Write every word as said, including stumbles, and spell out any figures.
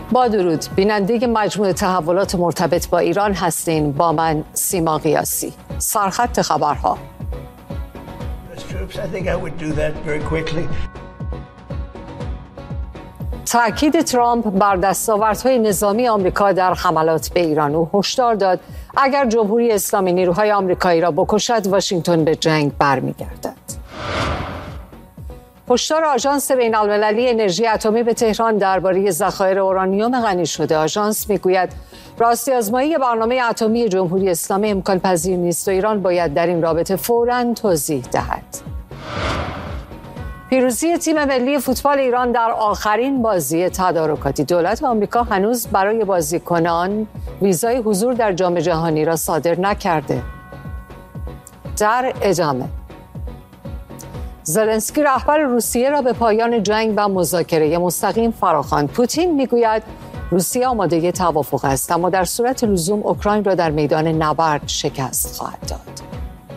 با درود، بیننده مجموعه تحولات مرتبط با ایران هستین. با من سیما قیاسی. سرخط خبرها. تأکید ترامپ بر دستاوردهای نظامی آمریکا در حملات به ایران. او هشدار داد اگر جمهوری اسلامی نیروهای آمریکایی را بکشد، واشنگتن به جنگ برمیگردد. هشدار آژانس بین‌المللی انرژی اتمی به تهران درباره ذخایر اورانیوم غنی شده. آژانس میگوید راستی‌آزمایی برنامه اتمی جمهوری اسلامی امکان پذیر نیست و ایران باید در این رابطه فوراً توضیح دهد. پیروزی تیم ملی فوتبال ایران در آخرین بازی تدارکاتی. دولت آمریکا هنوز برای بازیکنان ویزای حضور در جام جهانی را صادر نکرده. در ادامه، زلنسکی رهبر روسیه را به پایان جنگ و مذاکره مستقیم فراخواند. پوتین میگوید روسیه آماده توافق است، اما در صورت لزوم اوکراین را در میدان نبرد شکست خواهد داد.